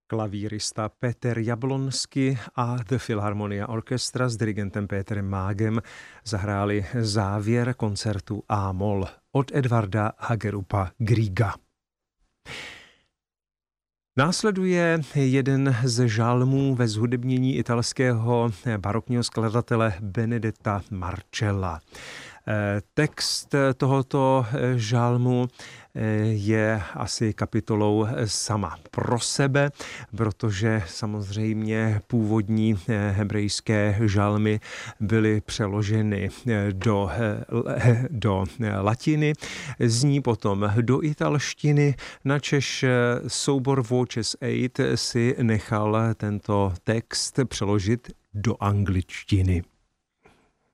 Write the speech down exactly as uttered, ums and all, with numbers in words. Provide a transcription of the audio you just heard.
Klavírista Peter Jablonský a The Philharmonia Orchestra s dirigentem Petrem Mágem zahráli závěr koncertu A-moll od Edvarda Hagerupa Grieга. Následuje jeden z žalmů ve zhudebnění italského barokního skladatele Benedetta Marcella. Text tohoto žalmu je asi kapitolou sama pro sebe, protože samozřejmě původní hebrejské žalmy byly přeloženy do, do latiny, zní potom do italštiny, načež soubor Voces Eight si nechal tento text přeložit do angličtiny.